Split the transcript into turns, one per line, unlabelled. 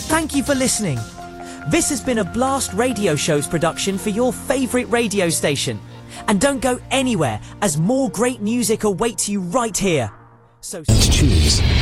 Thank you for listening. This has been a Blast Radio Show's production for your favourite radio station. And don't go anywhere, as more great music awaits you right here. So
choose.